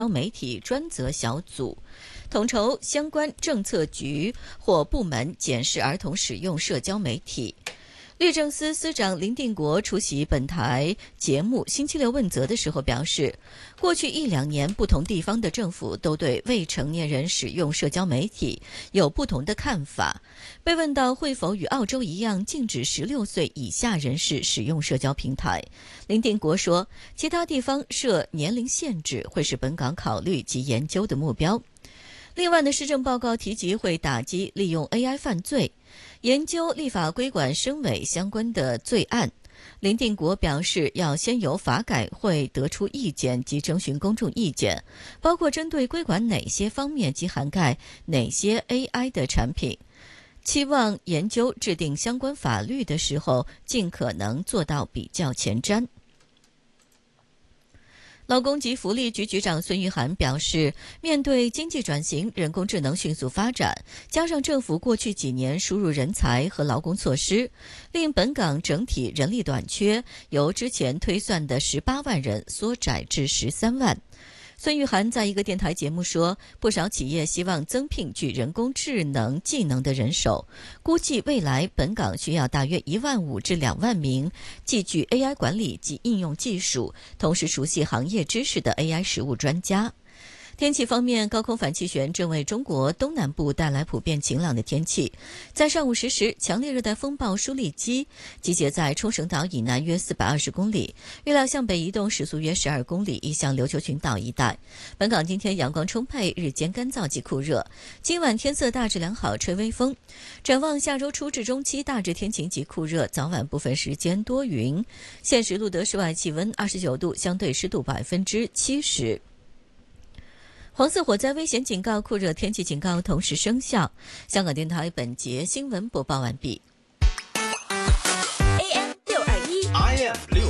媒体专责小组，统筹相关政策局或部门检视儿童使用社交媒体。律政司司长林定国出席本台节目星期六问责的时候表示，过去1-2年不同地方的政府都对未成年人使用社交媒体有不同的看法。被问到会否与澳洲一样禁止16岁以下人士使用社交平台，林定国说，其他地方设年龄限制会是本港考虑及研究的目标。另外的施政报告提及会打击利用 AI 犯罪，研究立法规管声伪相关的罪案。林定国表示，要先由法改会得出意见及征询公众意见，包括针对规管哪些方面及涵盖哪些 AI 的产品，期望研究制定相关法律的时候尽可能做到比较前瞻。劳工及福利局局长孙玉菡表示，面对经济转型、人工智能迅速发展，加上政府过去几年输入人才和劳工措施，令本港整体人力短缺由之前推算的18万人缩窄至13万。孙玉菡在一个电台节目说，不少企业希望增聘具人工智能技能的人手，估计未来本港需要大约15000至2万名既具 AI 管理及应用技术，同时熟悉行业知识的 AI 实务专家。天气方面，高空反气旋正为中国东南部带来普遍晴朗的天气。在上午10时，强烈热带风暴舒利基集结在冲绳岛以南约420公里，预料向北移动，时速约12公里，移向琉球群岛一带。本港今天阳光充沛，日间干燥及酷热，今晚天色大致良好，吹微风。展望下周初至中期，大致天晴及酷热，早晚部分时间多云。现时录得室外气温29度，相对湿度70%。黄色火灾危险警告、酷热天气警告同时生效。香港电台本节新闻播报完毕。 AM621，